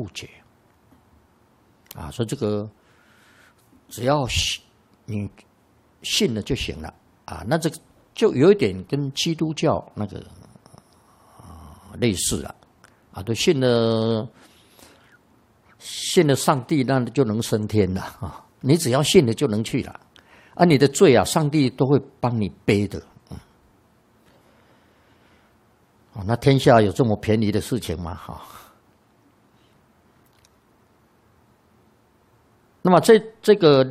误解啊。所以这个只要你信了就行了啊。那这个就有一点跟基督教那个类似了啊，都信了上帝，那就能升天了啊。你只要信了就能去了啊。你的罪啊，上帝都会帮你背的。那天下有这么便宜的事情吗？哈。那么这个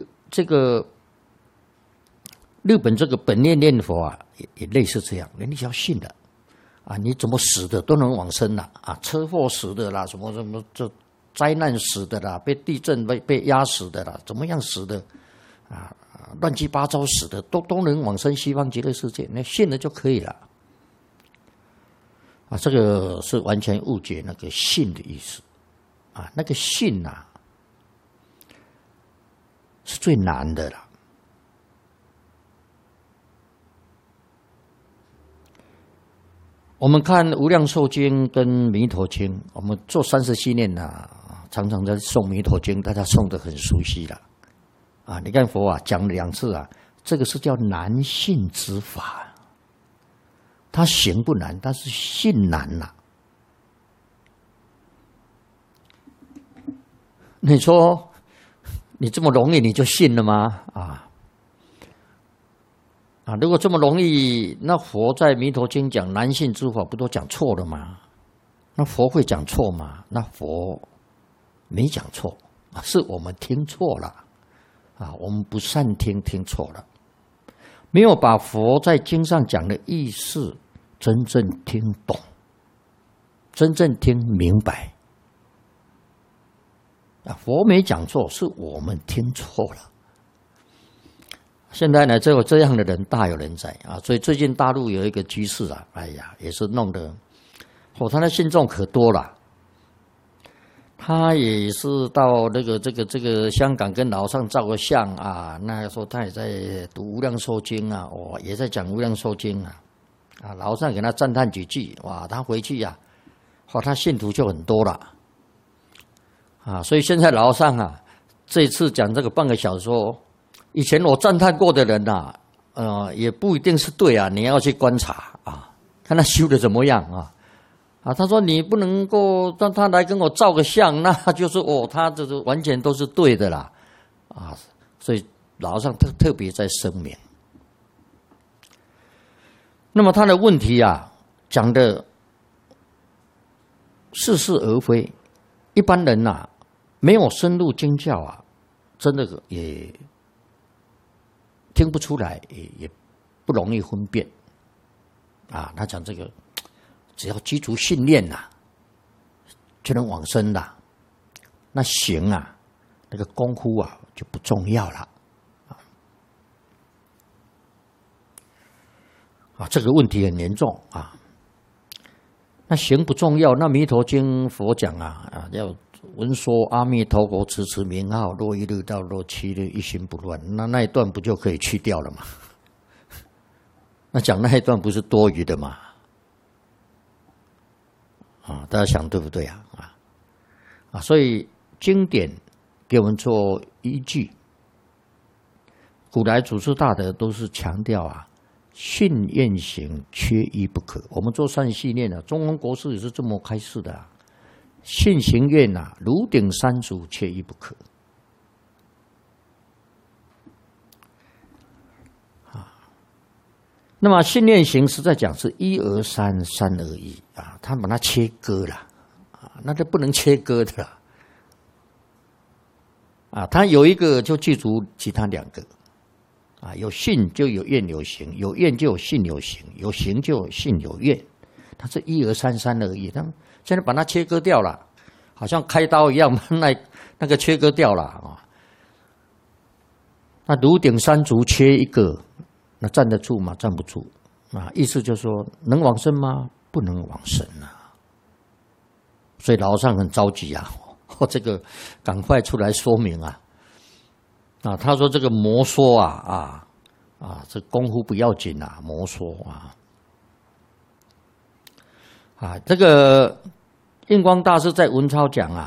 日本这个本念念佛啊，也类似这样。你只要信了啊，你怎么死的都能往生了啊，车祸死的啦，什么这灾难死的啦，被地震被压死的啦，怎么样死的啊，乱七八糟死的都能往生西方极乐世界。那信了就可以了。啊，这个是完全误解那个信的意思啊。那个信啊，是最难的了。我们看《无量寿经》跟《弥陀经》，我们做30系念啊，常常在诵《弥陀经》，大家诵得很熟悉了啊。你看佛啊讲2次啊，这个是叫难信之法。他行不难，但是信难呐。你说你这么容易你就信了吗？如果这么容易，那佛在《弥陀经》讲难信之法，不都讲错了吗？那佛会讲错吗？那佛没讲错，是我们听错了啊，我们不善听，听错了。没有把佛在经上讲的意思真正听懂，真正听明白。佛没讲错，是我们听错了。现在呢，只有这样的人大有人在啊！所以最近大陆有一个居士啊，哎呀，也是弄得他的信众可多了。他也是到这个香港跟老上照个相啊，那时候他也在读《无量寿经》啊，也在讲《无量寿经》啊，老上给他赞叹几句，哇，他回去呀，他信徒就很多了啊，所以现在老上啊，这次讲这个半个小时说，以前我赞叹过的人呐，也不一定是对啊，你要去观察啊，看他修的怎么样啊。他说你不能够让他来跟我照个相，那就是他这个完全都是对的啦，啊，所以老上特别在声明。那么他的问题啊，讲的似是而非，一般人呐，没有深入经教啊，真的也听不出来，也不容易分辨啊。他讲这个。只要基础训练呐，就能往生啦。那行啊，那个功夫啊就不重要了啊。这个问题很严重啊。那行不重要，那弥陀经佛讲啊，要闻说阿弥陀佛，持持名号，若一日到若7日，一心不乱。那一段不就可以去掉了吗？那讲那一段不是多余的吗？大家想对不对啊？所以经典给我们做依据。古来祖师大德都是强调啊，训愿行缺一不可。我们做善系念啊，中文国师也是这么开示的啊，信行愿啊，如顶三足，缺一不可。那么信念行是在讲是1而3，3而1啊，他把它切割了啊，那就不能切割的了啊。他有一个就记住其他2个啊，有信就有愿有行，有愿就有信有行，有行就有信有愿，它是1而3，3而1。他们现在把它切割掉了，好像开刀一样，那个切割掉了啊。那如顶三足缺一个。那站得住吗？站不住啊！意思就是说，能往生吗？不能往生啊！所以老上很着急啊，这个赶快出来说明啊！他说这个魔说这功夫不要紧啊，魔说这个印光大师在文钞讲啊，